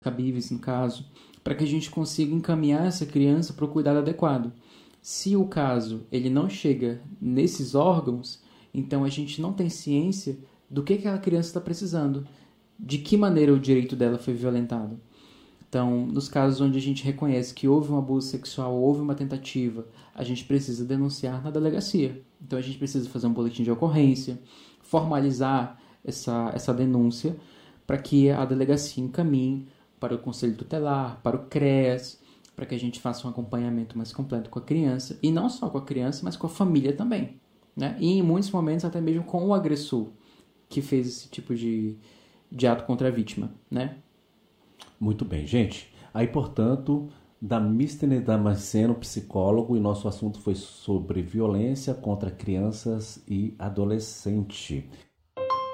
cabíveis no caso, para que a gente consiga encaminhar essa criança para o cuidado adequado. Se o caso ele não chega nesses órgãos, então a gente não tem ciência do que aquela criança está precisando, de que maneira o direito dela foi violentado. Então, nos casos onde a gente reconhece que houve um abuso sexual, houve uma tentativa, a gente precisa denunciar na delegacia. Então, a gente precisa fazer um boletim de ocorrência, formalizar essa denúncia para que a delegacia encaminhe para o Conselho Tutelar, para o CREAS, para que a gente faça um acompanhamento mais completo com a criança, e não só com a criança, mas com a família também, né? E em muitos momentos até mesmo com o agressor que fez esse tipo de ato contra a vítima, né? Muito bem, gente. Aí, portanto, Damístenes Damasceno, psicólogo, e nosso assunto foi sobre violência contra crianças e adolescentes.